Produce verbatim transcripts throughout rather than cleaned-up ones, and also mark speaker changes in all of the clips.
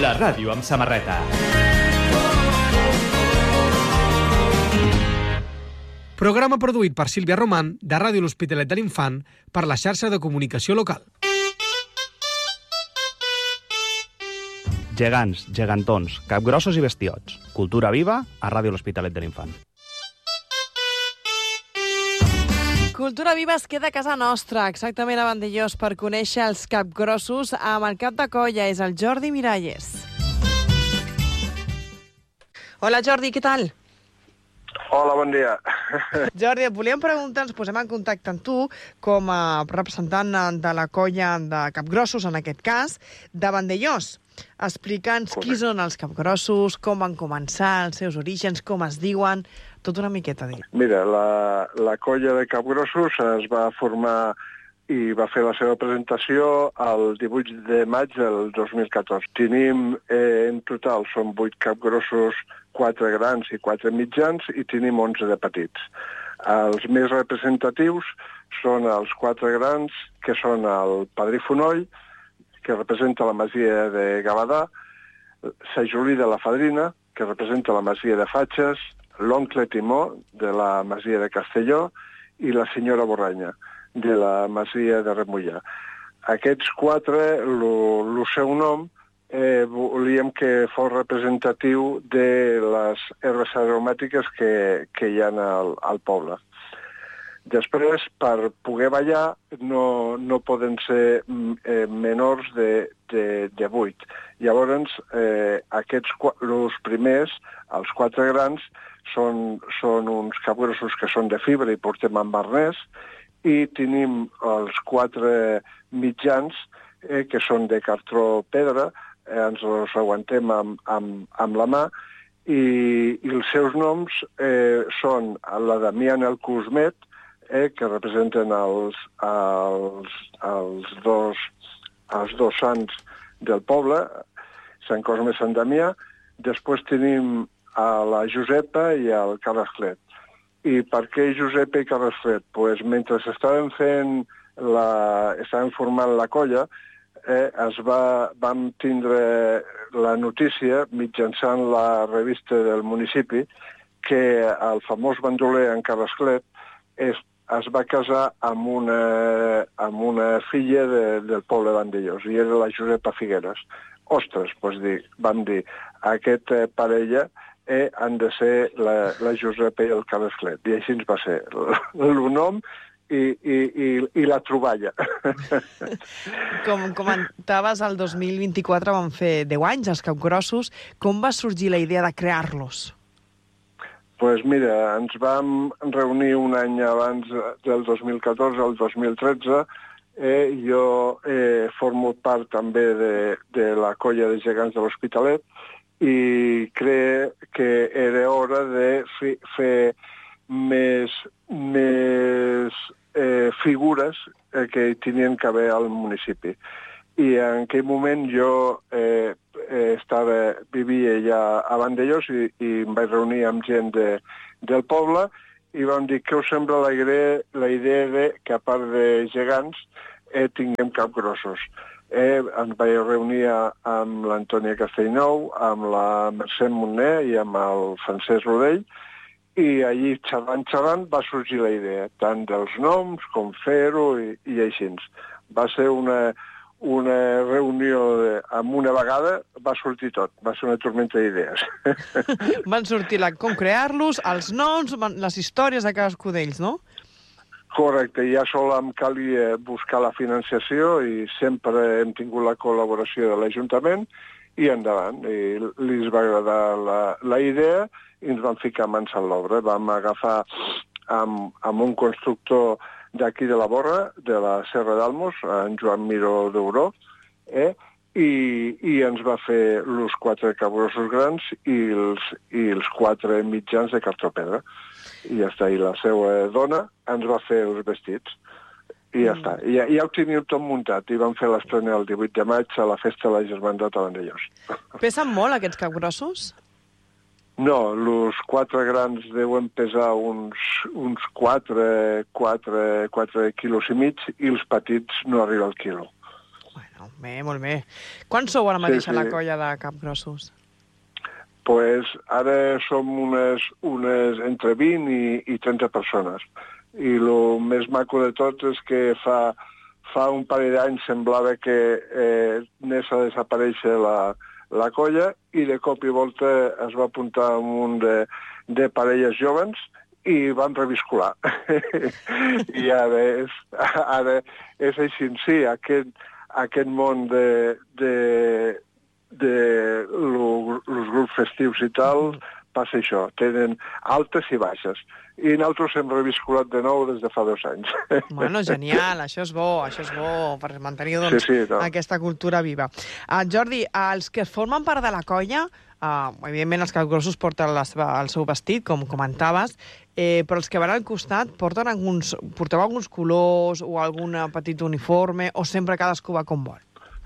Speaker 1: La ràdio amb samarreta.
Speaker 2: Programa produït per Sílvia Román, de Ràdio L'Hospitalet de l'Infant, per la xarxa de comunicació local.
Speaker 3: Gegants, gegantons, capgrossos i bestiots. Cultura viva a Ràdio L'Hospitalet de l'Infant.
Speaker 4: Cultura viva es queda a casa nostra, exactament a Vandellós, per conèixer els capgrossos amb el cap de colla. És el Jordi Miralles. Hola, Jordi, què tal?
Speaker 5: Hola, bon dia.
Speaker 4: Jordi, et volíem preguntar, ens posem en contacte amb tu com a representant de la colla de capgrossos, en aquest cas, de Vandellós. Explica'ns qui són els capgrossos, com van començar, els seus orígens, com es diuen, tot una miqueta. Dir.
Speaker 5: Mira, la, la colla de capgrossos es va formar i va fer la seva presentació el divuit de maig del dos mil catorze. Tenim, eh, en total, són vuit capgrossos, quatre grans i quatre mitjans, i tenim onze de petits. Els més representatius són els quatre grans, que són el Padrí Fonoll, que representa la masia de Gavadà, Sa Juli de la Fadrina, que representa la masia de Fatxes, l'oncle Timó, de la masia de Castelló, i la senyora Borranya, de la masia de Remullà. Aquests quatre, el seu nom, eh, volíem que fos representatiu de les herbes aromàtiques que, que hi ha al, al poble. Després, per poder ballar, no, no poden ser eh, menors de, de, de vuit. Llavors, eh, aquests, els primers, els quatre grans, són, són uns capgrossos que són de fibra i portem amb arnès, i tenim els quatre mitjans, eh, que són de cartró pedra, eh, ens els aguantem amb, amb, amb la mà, i, i els seus noms eh, són la Damiana el Cosmet, eh, que representen els, els, els, dos, els dos sants del poble, Sant Cosme i Sant Damià. Després tenim a la Josepa i al Carrasclet. I per què Josepa i Carrasclet? Pues mentre estàvem fent la, estàvem formant la colla, eh, es va, vam tindre la notícia, mitjançant la revista del municipi, que el famós bandoler en Carrasclet és es va casar amb una, amb una filla de, del poble de Vandellós, i era la Josepa Figueres. Ostres, doncs dir, vam dir, aquesta parella eh, han de ser la, la Josepa i el Carrasclet. I així ens va ser el nom i, i, i, i la troballa.
Speaker 4: Com comentaves, el dos mil vint-i-quatre van fer deu anys, els capgrossos. Com va sorgir la idea de crear-los?
Speaker 5: Doncs pues mira, ens vam reunir un any abans del dos mil catorze al dos mil tretze. Eh, jo eh, formo part també de, de la colla de gegants de l'Hospitalet i crec que era hora de fi, fer més, més eh, figures eh, que tenien que haver al municipi. I en aquell moment jo eh, estava, vivia ja a Vandellós i, i em vaig reunir amb gent de, del poble i vam dir que us sembla la idea, la idea de que a part de gegants eh, tinguem capgrossos. Eh, ens vaig reunir amb l'Antònia Castellnou, amb la Mercè Montner i amb el Francesc Rodell, i allí xerrant, xerrant va sorgir la idea, tant dels noms com fer-ho i, i així. Va ser una... una reunió de, amb una vegada, va sortir tot. Va ser una tormenta d'idees.
Speaker 4: Van sortir la, com crear-los, els noms, les històries de cadascú d'ells, no?
Speaker 5: Correcte. Ja sol em calia buscar la financiació i sempre hem tingut la col·laboració de l'Ajuntament i endavant. I li va agradar la, la idea i ens vam ficar mans en l'obra. Vam agafar amb, amb un constructor d'aquí de la Borra, de la Serra d'Almos, en Joan Miró d'Euró, eh? I, i ens va fer els quatre capgrossos grans i els, i els quatre mitjans de cartó-pedra. I ja està. I la seva dona ens va fer els vestits. I ja mm. està. I ja, ja ho teníem tot muntat. I vam fer l'estrena el divuit de maig a la festa de la Germandat a Vandellós.
Speaker 4: Pesen molt, aquests capgrossos?
Speaker 5: No, els quatre grans deuen pesar uns, uns quatre, quatre, quatre quilos i mig i els petits no arriba al quilo.
Speaker 4: Bueno, bé, molt bé. Quan sou ara mateix
Speaker 5: Sí,
Speaker 4: a la
Speaker 5: sí.
Speaker 4: colla de Capgrossos?
Speaker 5: Pues ara som unes, unes entre vint i, i trenta persones. I el més maco de tot és que fa, fa un parell d'anys semblava que eh, anés a desaparèixer la, la colla i de cop i volta es va apuntar un munt de, de parelles joves i van reviscolar. I ara és, ara és així en si, aquest, aquest món de, de, de lo, los grups festius i tal, passa això, tenen altes i baixes. I nosaltres hem reviscolat de nou des de fa dos anys.
Speaker 4: Bueno, genial, això és bo, això és bo, per mantenir doncs,
Speaker 5: Sí, sí, no.
Speaker 4: aquesta cultura viva. Uh, Jordi, els que formen part de la colla, uh, evidentment els Capgrossos porten la seva, el seu vestit, com comentaves, eh, però els que van al costat porten alguns, porteu alguns colors o algun petit uniforme, o sempre cadascú va com vol?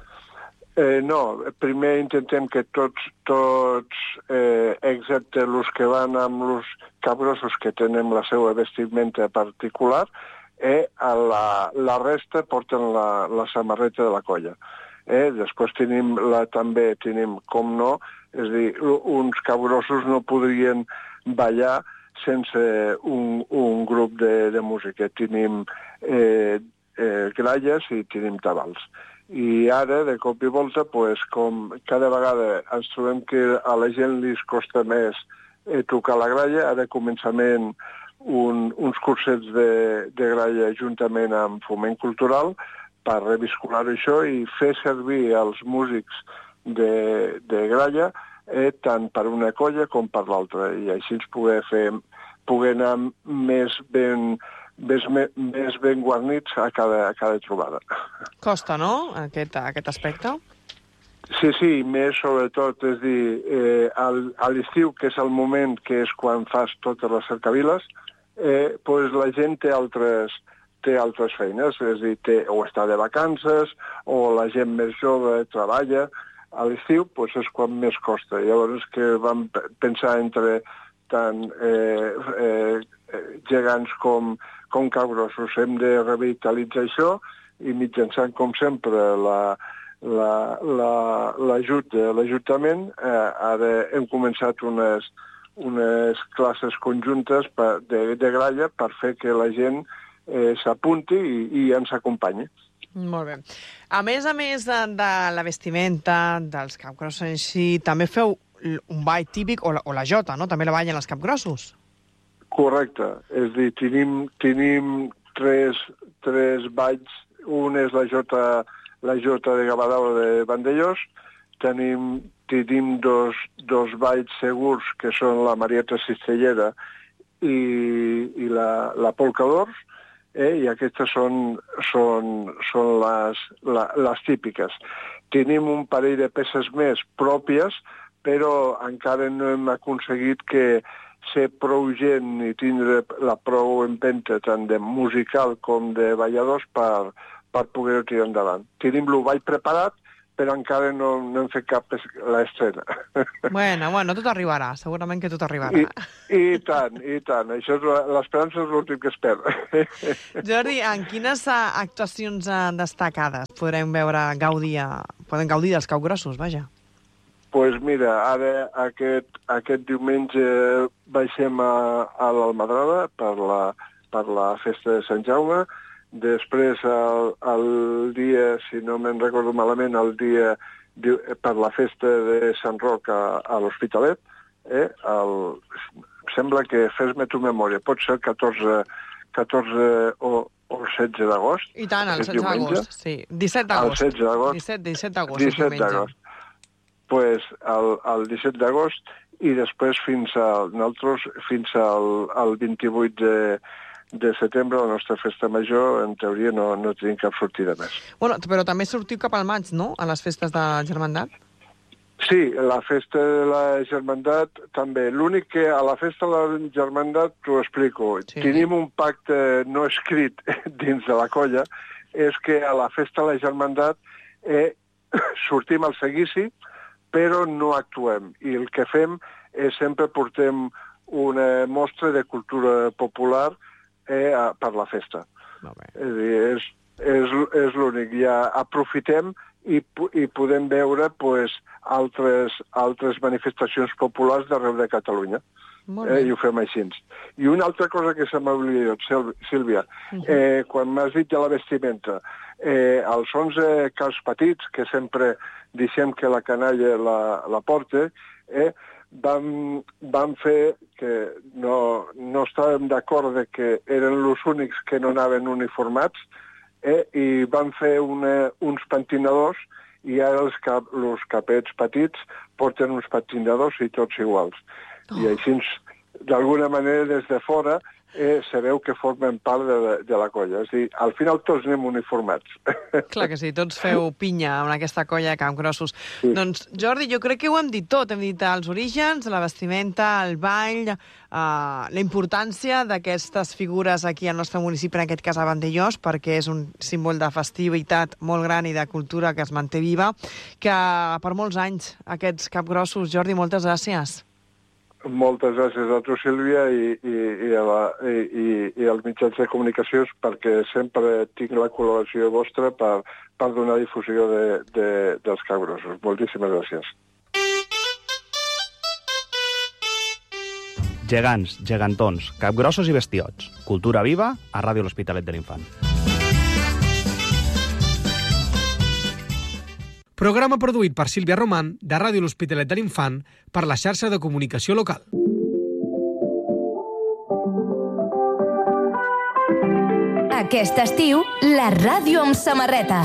Speaker 5: Eh, no, primer intentem que tots, tots eh, excepte els que van amb els capgrossos que tenen la seva vestimenta particular, eh, a la, la resta porten la, la samarreta de la colla. Eh, després tenim la, també tenim, com no, és a dir, uns capgrossos no podrien ballar sense un, un grup de, de música. Tenim eh, eh, gralles i tenim tabals. I ara, de cop i volta, pues, com cada vegada ens trobem que a la gent li costa més eh, tocar la gralla, ara començament un, uns cursets de, de gralla juntament amb Foment Cultural per reviscolar això i fer servir els músics de, de gralla eh, tant per una colla com per l'altra, i així ens poder fer, poder anar més ben més, més ben guarnits a cada, a cada trobada.
Speaker 4: Costa, no?, aquest, aquest aspecte?
Speaker 5: Sí, sí, més sobretot, és dir, eh, al, a l'estiu, que és el moment que és quan fas totes les cercaviles, eh, pues la gent té altres, té altres feines, és a dir, té, o està de vacances, o la gent més jove treballa. A l'estiu pues, és quan més costa. Llavors que vam pensar entre tant eh, eh, gegants com, com capgrossos. Hem de revitalitzar això i mitjançant, com sempre, la, la, la, l'ajut de l'Ajuntament, eh, ara hem començat unes, unes classes conjuntes per, de, de gralla per fer que la gent eh, s'apunti i, i ens acompanyi.
Speaker 4: Molt bé. A més a més de, de la vestimenta, dels capgrossos en si, també feu un ball típic, o la, o la jota, no? També la ballen els capgrossos.
Speaker 5: Correcte. És a dir, tenim, tenim tres, tres balls. Un és la jota, la jota de Gavadau de Vandellós. Tenim, tenim dos, dos balls segurs, que són la Marieta Cistellera i, i la, la Polca d'Ors, eh? I aquestes són, són, són les, la, les típiques. Tenim un parell de peces més pròpies, però encara no hem aconseguit que ser prou gent i tindre la prou empenta tant de musical com de balladors per, per poder-ho tirar endavant. Tenim el ball preparat, però encara no, no hem fet cap l'estrena.
Speaker 4: Bueno, bueno, tot arribarà, segurament que tot arribarà.
Speaker 5: I, i tant, i tant. Això és l'esperança és l'últim que es perd.
Speaker 4: Jordi, en quines actuacions destacades podrem veure gaudir, podem gaudir dels capgrossos, vaja?
Speaker 5: Pues mira, ara aquest, aquest diumenge baixem a, a l'Almadrada per la, per la festa de Sant Jaume. Després, el, el dia, si no me'n recordo malament, el dia per la festa de Sant Roc a, a l'Hospitalet. Eh? El, sembla que fes-me tu memòria. Pot ser catorze, catorze o, o setze d'agost.
Speaker 4: I tant, el setze d'agost, sí. disset d'agost.
Speaker 5: El setze d'agost.
Speaker 4: disset, disset d'agost,
Speaker 5: disset d'agost. Pues el, el disset d'agost i després fins al, nosaltres, fins al, al vint-i-vuit de, de setembre, la nostra festa major, en teoria no, no tenim cap sortida més.
Speaker 4: Bueno, però també sortiu cap al maig, no?, a les festes de la Germandat?
Speaker 5: Sí, la festa de la Germandat també. L'únic que a la festa de la Germandat, t'ho explico, sí. Tenim un pacte no escrit dins de la colla, és que a la festa de la Germandat eh, sortim al seguici, però no actuem. I el que fem és sempre portem una mostra de cultura popular eh, per la festa.
Speaker 4: Molt bé.
Speaker 5: És a dir, és, és, és l'únic. Ja aprofitem i, i podem veure pues, altres, altres manifestacions populars d'arreu de Catalunya. Eh, I ho fem així. I una altra cosa que se m'ha oblidat, Sílvia, eh, quan m'has dit de la vestimenta, eh, els onze cals petits, que sempre deixem que la canalla la, la porta, eh, vam, vam fer que no, no estàvem d'acord de que eren els únics que no anaven uniformats, eh, i vam fer una, uns pentinadors, i ara els, cap, els capets petits porten uns pentinadors i tots iguals. Oh. I així, d'alguna manera, des de fora, eh, sabeu que formen part de, de la colla. És a dir, al final tots anem uniformats.
Speaker 4: Clar que sí, tots feu pinya amb aquesta colla de Capgrossos. Sí. Doncs, Jordi, jo crec que ho hem dit tot. Hem dit els orígens, la vestimenta, el ball, eh, la importància d'aquestes figures aquí al nostre municipi, en aquest cas a Vandellòs, perquè és un símbol de festivitat molt gran i de cultura que es manté viva, que per molts anys aquests Capgrossos. Jordi, moltes gràcies.
Speaker 5: Moltes gràcies a tu, Sílvia, i, i, i, a la, i, i als mitjans de comunicació, perquè sempre tinc la col·laboració vostra per, per donar difusió de, de, dels Capgrossos. Moltíssimes gràcies.
Speaker 3: Gegants, gegantons, capgrossos i bestiots. Cultura viva a Ràdio L'Hospitalet de l'Infant.
Speaker 2: Programa produït per Sílvia Román, de Ràdio L'Hospitalet de l'Infant, per la xarxa de comunicació local.
Speaker 1: Aquest estiu, la ràdio amb samarreta.